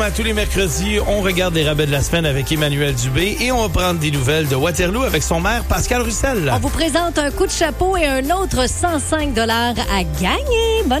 Tous les mercredis, on regarde les rabais de la semaine avec Emmanuel Dubé et on va prendre des nouvelles de Waterloo avec son maire Pascal Russell. On vous présente un coup de chapeau et un autre 105 $ à gagner. Bonne